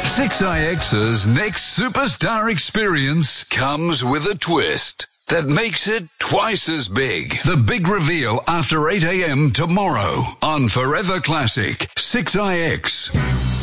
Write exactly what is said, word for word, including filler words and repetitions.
six I X's next superstar experience comes with a twist that makes it twice as big. The big reveal after eight a.m. tomorrow on Forever Classic six I X.